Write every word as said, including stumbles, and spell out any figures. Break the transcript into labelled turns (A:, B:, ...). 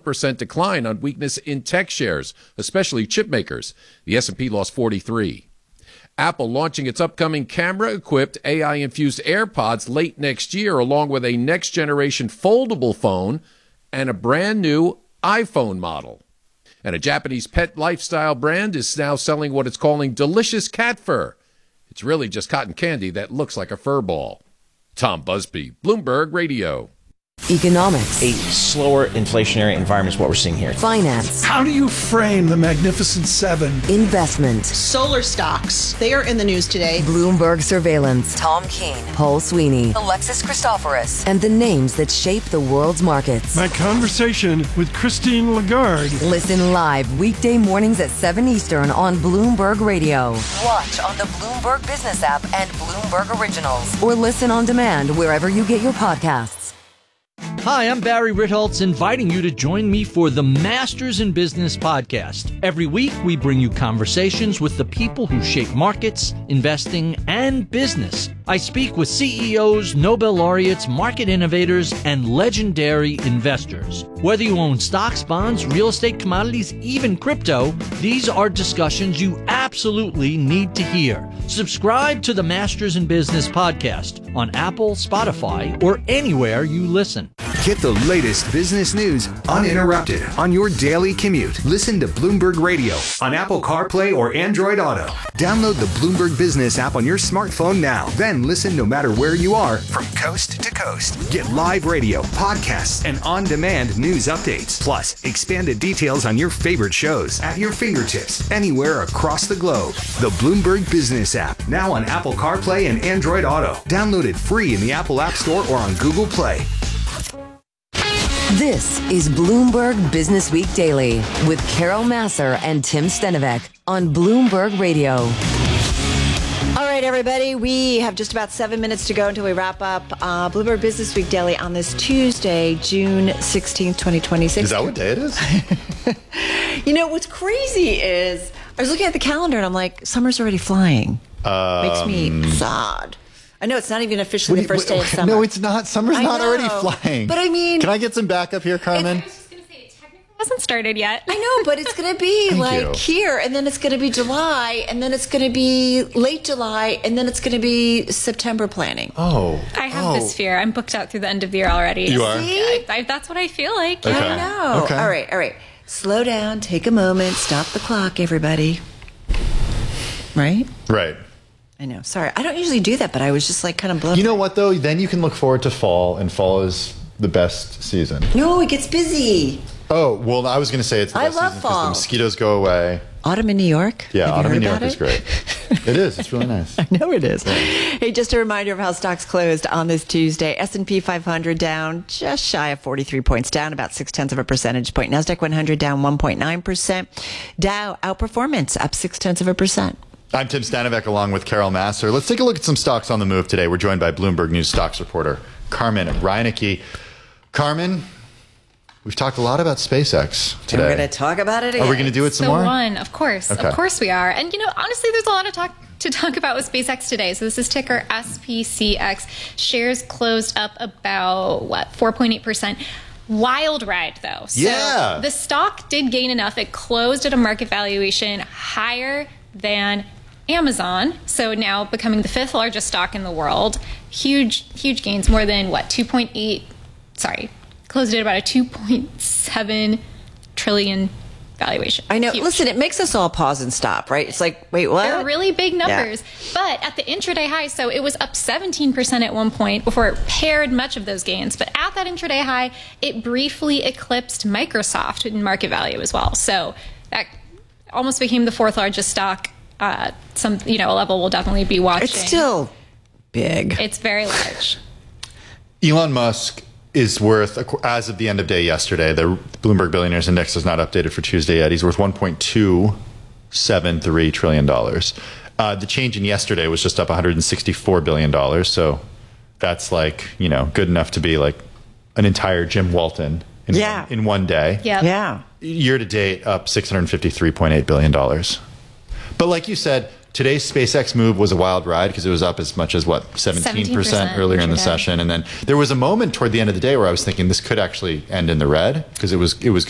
A: percent decline on weakness in tech shares, especially chip makers. The S and P lost forty-three. Apple launching its upcoming camera-equipped A I-infused AirPods late next year, along with a next-generation foldable phone and a brand-new iPhone model. And a Japanese pet lifestyle brand is now selling what it's calling delicious cat fur. It's really just cotton candy that looks like a fur ball. Tom Busby, Bloomberg Radio.
B: Economics.
C: A slower inflationary environment is what we're seeing here.
B: Finance.
D: How do you frame the Magnificent Seven?
B: Investment.
E: Solar stocks. They are in the news today.
B: Bloomberg Surveillance. Tom Keene. Paul Sweeney. Alexis Christoforous. And the names that shape the world's markets.
D: My conversation with Christine Lagarde.
B: Listen live weekday mornings at seven Eastern on Bloomberg Radio. Watch on the Bloomberg Business app and Bloomberg Originals. Or listen on demand wherever you get your podcasts.
F: Hi, I'm Barry Ritholtz, inviting you to join me for the Masters in Business podcast. Every week, we bring you conversations with the people who shape markets, investing, and business. I speak with C E Os, Nobel laureates, market innovators, and legendary investors. Whether you own stocks, bonds, real estate, commodities, even crypto, these are discussions you absolutely need to hear. Subscribe to the Masters in Business podcast on Apple, Spotify, or anywhere you listen.
G: Get the latest business news uninterrupted on your daily commute. Listen to Bloomberg Radio on Apple CarPlay or Android Auto. Download the Bloomberg Business app on your smartphone now. Then listen no matter where you are from coast to coast. Get live radio, podcasts, and on-demand news updates. Plus, expanded details on your favorite shows at your fingertips anywhere across the globe. The Bloomberg Business app, now on Apple CarPlay and Android Auto. Download it free in the Apple App Store or on Google Play.
B: This is Bloomberg Business Week Daily with Carol Massar and Tim Stenovec on Bloomberg Radio.
E: All right, everybody, we have just about seven minutes to go until we wrap up uh, Bloomberg Business Week Daily on this Tuesday, June sixteenth, twenty twenty-six.
H: Is that what day it is?
E: You know, what's crazy is I was looking at the calendar and I'm like, summer's already flying.
H: Um,
E: Makes me sad. I know it's not even officially the first
H: wait,
E: day of summer.
H: No, it's not. Summer's
E: I
H: not
E: know,
H: already flying.
E: But I mean...
H: Can I get some backup here, Carmen?
I: I was just going to say, it technically hasn't started yet.
E: I know, but it's going to be like
H: you.
E: here, and then it's going to be July, and then it's going to be late July, and then it's going to be September planning.
H: Oh.
I: I have
H: oh.
I: this fear. I'm booked out through the end of the year already.
H: You are?
I: See? I, I, that's what I feel like.
H: Okay.
E: I know.
H: Okay.
E: All right, all right. Slow down. Take a moment. Stop the clock, everybody. Right?
H: Right.
E: I know. Sorry. I don't usually do that, but I was just like kind of blown.
H: You know what, though? Then you can look forward to fall, and fall is the best season.
E: No, it gets busy.
H: Oh, well, I was going to say it's the
E: I
H: best
E: love
H: season because
E: fall.
H: the mosquitoes go away.
E: Autumn in New York?
H: Yeah,
E: Have you
H: autumn
E: heard
H: in New
E: about
H: York is
E: it?
H: great. It is. It's really nice.
E: I know it is. Hey, just a reminder of how stocks closed on this Tuesday. S and P five hundred down just shy of forty-three points, down about six tenths of a percentage point. NASDAQ one hundred down one point nine percent. Dow outperformance up six tenths of a percent.
H: I'm Tim Stanovec along with Carol Massar. Let's take a look at some stocks on the move today. We're joined by Bloomberg News stocks reporter Carmen Reinecke. Carmen, we've talked a lot about SpaceX today.
E: And we're going to talk about it again.
H: Are we going to do it some
I: so
H: more?
I: one, of course.
H: Okay.
I: Of course we are. And, you know, honestly, there's a lot of talk to talk about with SpaceX today. So this is ticker S P C X. Shares closed up about, what, four point eight percent. Wild ride, though. So
H: Yeah.
I: the stock did gain enough. It closed at a market valuation higher than Amazon, so now becoming the fifth largest stock in the world. Huge, huge gains, more than what, two point eight, sorry, closed at about a two point seven trillion valuation.
E: I know.
I: Huge.
E: Listen, it makes us all pause and stop, right? It's like, wait, what?
I: They're really big numbers.
E: Yeah.
I: But at the intraday high, so it was up seventeen percent at one point before it paired much of those gains. But at that intraday high, it briefly eclipsed Microsoft in market value as well. So that almost became the fourth largest stock. Uh, some, you know, a level we'll definitely be watching.
E: It's still big.
I: It's very large.
H: Elon Musk is worth, as of the end of day yesterday, the Bloomberg Billionaires Index is not updated for Tuesday yet. He's worth one point two seven three trillion dollars. Uh, the change in yesterday was just up one hundred sixty-four billion dollars. So that's like, you know, good enough to be like an entire Jim Walton in,
E: Yeah.
H: one, in one day.
I: Yep.
E: Yeah.
H: Year to date, up six hundred fifty-three point eight billion dollars. But like you said, today's SpaceX move was a wild ride because it was up as much as, what, seventeen percent earlier in the session. And then there was a moment toward the end of the day where I was thinking this could actually end in the red because it was it was